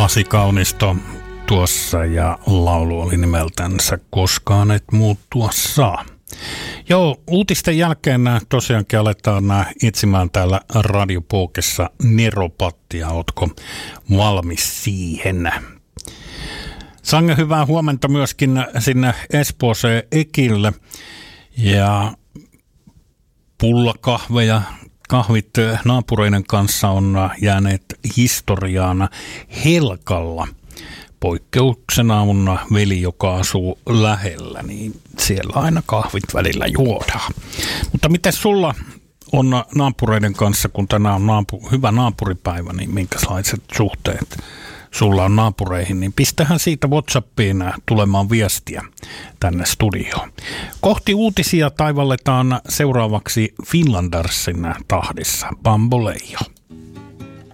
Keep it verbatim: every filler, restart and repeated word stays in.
Pasi Kaunisto tuossa ja laulu oli nimeltänsä Koskaan et muuttua saa. Joo, uutisten jälkeen tosiaankin aletaan etsimään täällä Radiopookessa Neropattia. Ootko valmis siihen? Sange, hyvää huomenta myöskin sinne Espooseen Ekille. Ja pullakahveja, kahvit naapureiden kanssa on jääneet historiaan Helkalla. Poikkeuksena on veli, joka asuu lähellä, niin siellä aina kahvit välillä juodaan. Mutta miten sulla on naapureiden kanssa, kun tänään on naapu, hyvä naapuripäivä, niin minkälaiset suhteet sulla on naapureihin, niin pistähän siitä WhatsAppiin tulemaan viestiä tänne studioon. Kohti uutisia taivalletaan seuraavaksi Finlandarsin tahdissa Bamboleo.